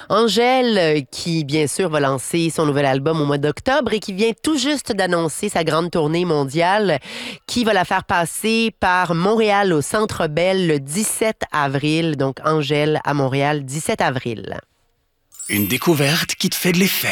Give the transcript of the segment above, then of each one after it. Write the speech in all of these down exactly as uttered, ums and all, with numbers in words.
Angèle, euh, qui bien sûr va lancer son nouvel album au mois d'octobre et qui vient tout juste d'annoncer sa grande tournée mondiale qui va la faire passer par Montréal au Centre Bell le dix-sept avril. Donc Angèle à Montréal, dix-sept avril. Une découverte qui te fait de l'effet.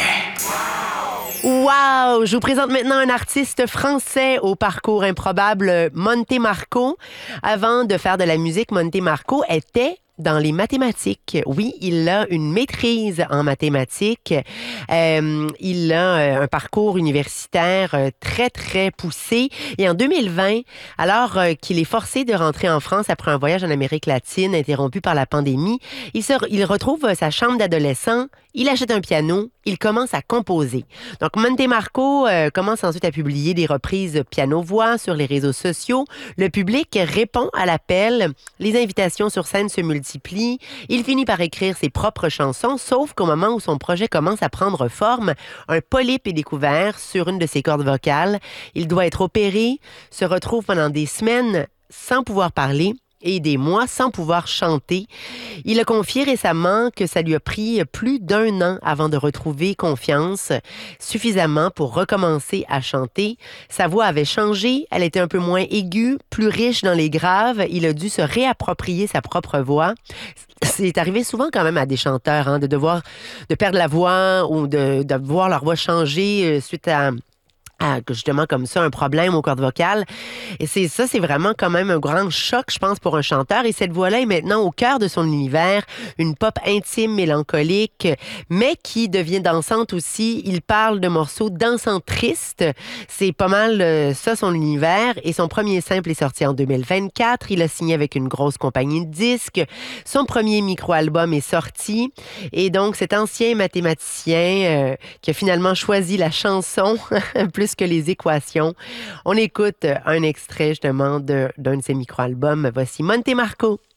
Wow! Je vous présente maintenant un artiste français au parcours improbable, Monte Marco. Avant de faire de la musique, Monte Marco était dans les mathématiques. Oui, il a une maîtrise en mathématiques. Euh, il a euh, un parcours universitaire euh, très, très poussé. Et en deux mille vingt, alors euh, qu'il est forcé de rentrer en France après un voyage en Amérique latine interrompu par la pandémie, il, se, il retrouve sa chambre d'adolescent, il achète un piano, il commence à composer. Donc, Monte Marco euh, commence ensuite à publier des reprises piano-voix sur les réseaux sociaux. Le public répond à l'appel. Les invitations sur scène se multiplient. Il finit par écrire ses propres chansons, sauf qu'au moment où son projet commence à prendre forme, un polype est découvert sur une de ses cordes vocales. Il doit être opéré, se retrouve pendant des semaines sans pouvoir parler et des mois sans pouvoir chanter. Il a confié récemment que ça lui a pris plus d'un an avant de retrouver confiance suffisamment pour recommencer à chanter. Sa voix avait changé, elle était un peu moins aiguë, plus riche dans les graves. Il a dû se réapproprier sa propre voix. C'est arrivé souvent quand même à des chanteurs hein, de devoir de perdre la voix ou de, de voir leur voix changer suite à Ah, justement comme ça, un problème aux cordes vocales. Et c'est ça, c'est vraiment quand même un grand choc, je pense, pour un chanteur. Et cette voix-là est maintenant au cœur de son univers, une pop intime, mélancolique, mais qui devient dansante aussi. Il parle de morceaux dansants tristes. C'est pas mal euh, ça, son univers. Et son premier simple est sorti en deux mille vingt-quatre. Il a signé avec une grosse compagnie de disques. Son premier micro-album est sorti. Et donc, cet ancien mathématicien euh, qui a finalement choisi la chanson, plus que les équations. On écoute un extrait justement de, d'un de ses micro-albums. Voici Monte Marco.